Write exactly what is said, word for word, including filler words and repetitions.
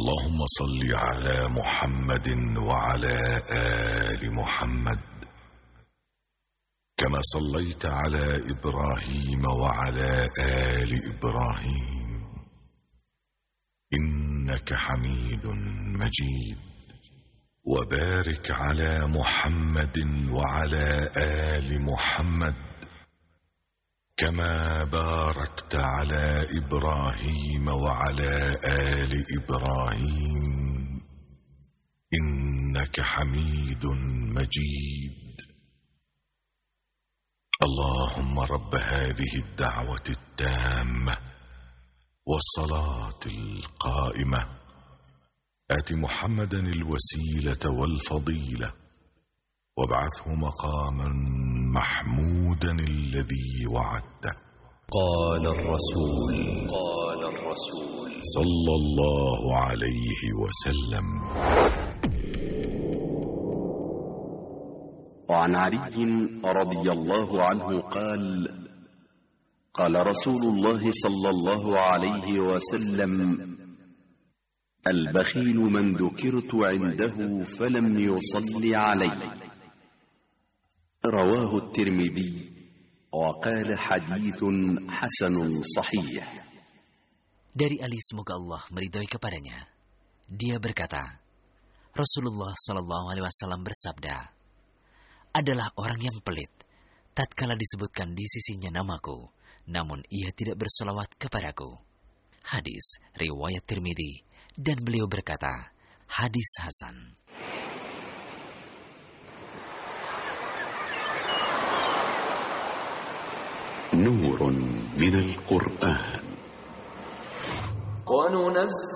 اللهم صل على محمد وعلى آل محمد كما صليت على إبراهيم وعلى آل إبراهيم إنك حميد مجيد. وبارك على محمد وعلى آل محمد كما باركت على إبراهيم وعلى آل إبراهيم إنك حميد مجيد. اللهم رب هذه الدعوة التامة والصلاة القائمة آت محمدا الوسيلة والفضيلة وابعثه مقاما محمودا الذي وعدته. قال الرسول قال الرسول صلى الله عليه وسلم. وعن علي رضي الله عنه قال قال رسول الله صلى الله عليه وسلم: البخيل من ذكرت عنده فلم يصل علي. رواه الترمذي وقال حديث حسن صحيح. Dari Ali, semoga Allah meridhoi kepadanya, dia berkata, Rasulullah Shallallahu Alaihi Wasallam bersabda, adalah orang yang pelit tatkala disebutkan di sisinya namaku, namun ia tidak berselawat kepadaku. Hadis riwayat Tirmidzi, dan beliau berkata, hadis hasan. نور من القرآن.